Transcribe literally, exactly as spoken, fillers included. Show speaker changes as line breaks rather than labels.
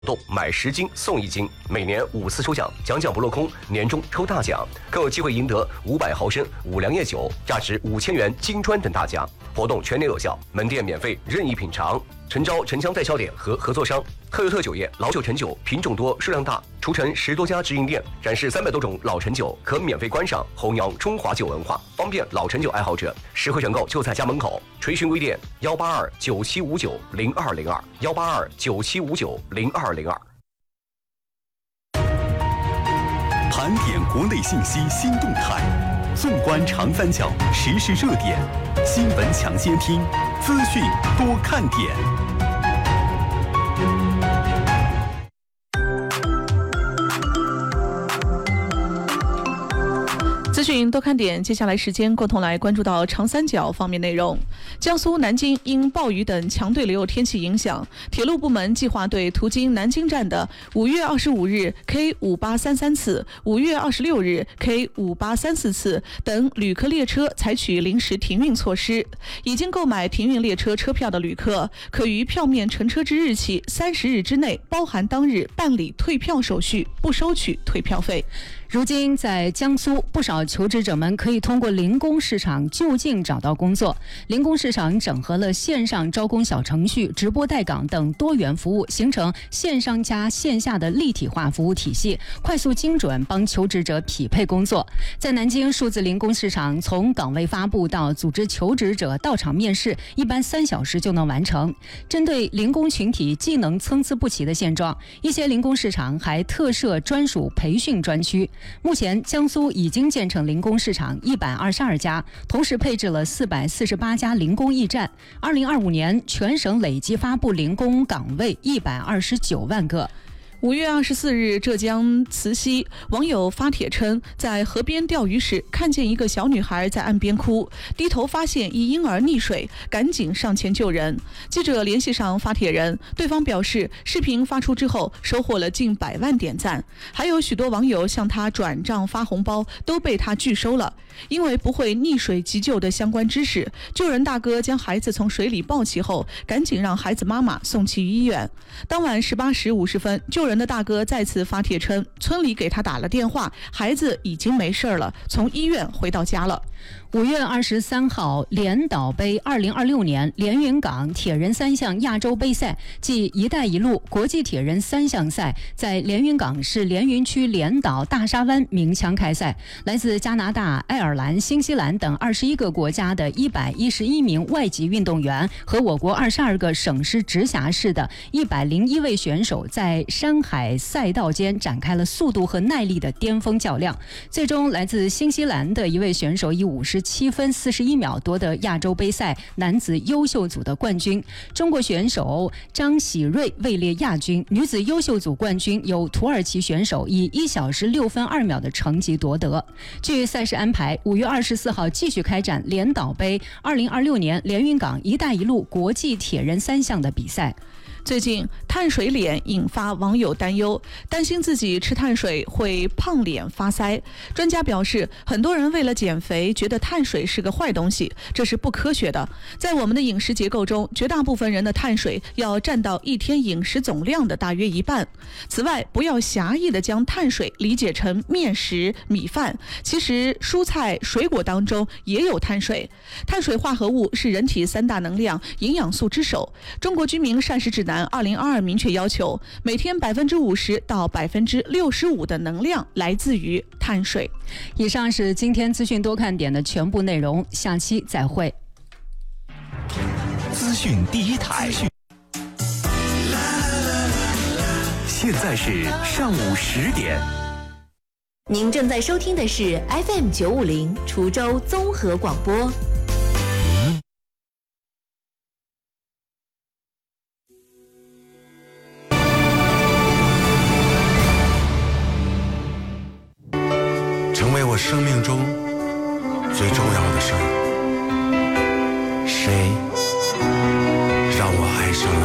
动买十斤送一斤，每年五次抽奖，奖奖不落空，年终抽大奖，更有机会赢得五百毫升五粮液酒，价值五千元金砖等大奖。活动全年有效，门店免费任意品尝。诚招城乡代销点和合作商，特优特酒业老酒陈酒品种多数量大，除城十多家直营店，展示三百多种老陈酒，可免费观赏弘扬中华酒文化，方便老陈酒爱好者。实惠选购就在家门口，垂询微店幺八二九七五九零二零二幺八二九七五九零二零二。
盘点国内信息新动态，纵观长三角时事热点，新闻抢先听，资讯多看点。
资讯多看点，接下来时间共同来关注到长三角方面内容。江苏南京因暴雨等强对流天气影响，铁路部门计划对途经南京站的五月二十五日 K 五八三三次、五月二十六日 K 五八三四次等旅客列车采取临时停运措施。已经购买停运列车车票的旅客，可于票面乘车之日起三十日之内，包含当日办理退票手续，不收取退票费。
如今在江苏，不少求职者们可以通过零工市场就近找到工作。零工市场整合了线上招工小程序、直播带岗等多元服务，形成线上加线下的立体化服务体系，快速精准帮求职者匹配工作。在南京，数字零工市场从岗位发布到组织求职者到场面试，一般三小时就能完成。针对零工群体技能参差不齐的现状，一些零工市场还特设专属培训专区。目前，江苏已经建成零工市场一百二十二家，同时配置了四百四十八家零工驿站。二零二五年，全省累计发布零工岗位一百二十九万个。
五月二十四日，浙江慈溪网友发帖称，在河边钓鱼时看见一个小女孩在岸边哭，低头发现一婴儿溺水，赶紧上前救人。记者联系上发帖人，对方表示，视频发出之后收获了近百万点赞，还有许多网友向他转账发红包，都被他拒收了。因为不会溺水急救的相关知识，救人大哥将孩子从水里抱起后，赶紧让孩子妈妈送去医院。当晚十八时五十分，救人的大哥再次发帖称，村里给他打了电话，孩子已经没事了，从医院回到家了。
五月二十三号，连岛杯二零二六年连云港铁人三项亚洲杯赛暨“一带一路”国际铁人三项赛在连云港市连云区连岛大沙湾鸣枪开赛。来自加拿大、爱尔兰、新西兰等二十一个国家的一百一十一名外籍运动员和我国二十二个省市直辖市的一百零一位选手在山海赛道间展开了速度和耐力的巅峰较量。最终，来自新西兰的一位选手以五十七分四十一秒夺得亚洲杯赛男子优秀组的冠军。中国选手张喜瑞位列亚军，女子优秀组冠军由土耳其选手以一小时六分二秒的成绩夺得。据赛事安排，五月二十四号继续开展连岛杯二零二六年连云港“一带一路”国际铁人三项的比赛。
最近碳水脸引发网友担忧，担心自己吃碳水会胖脸发腮。专家表示，很多人为了减肥觉得碳水是个坏东西，这是不科学的。在我们的饮食结构中，绝大部分人的碳水要占到一天饮食总量的大约一半。此外，不要狭义的将碳水理解成面食、米饭，其实蔬菜、水果当中也有碳水。碳水化合物是人体三大能量营养素之首。中国居民膳食指南二零二二明确要求，每天百分之五十到百分之六十五的能量来自于碳水。
以上是今天资讯多看点的全部内容，下期再会。
资讯第一台，现在是上午十点。
您正在收听的是 F M 九五零滁州综合广播。
成为我生命中最重要的事儿，谁